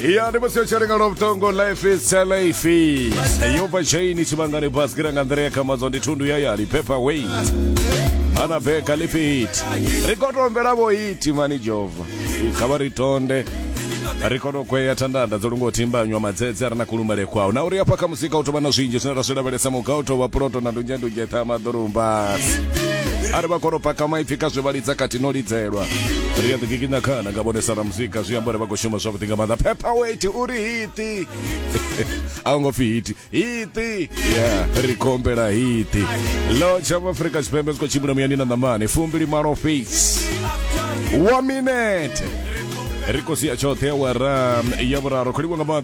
Ya ni basi charinga roptongo life is life. Yoba chaini chibangani baskira ngandrea kama zondi tundu ya yali paperweight. Ana beka lipit. Rikoto mberabo hiti mani jova. Kabari tonde. Rikoto kwe ya tandanda zolungo timba nywa mazeze arana kulumare kwao. Na uri hapa kamusika utobana zinji. Sinara suda vele samuka utowa proto na dunjandu jetama dorumbas. Araba koro paka maifika zubaliza katinoli zerwa. Riyadhi kikina kana gabone sara mzika zuyambore bako shuma sofa tinga mada paperweight uri hiti. Aungo fi hiti. Yeah, rikombe la hiti. Lo chama Afrika spembes kwa chibuna mianina na mane. Fumbili maro face. 1 minute. Riko siya chote wa ram. Yabra rokoliwa nga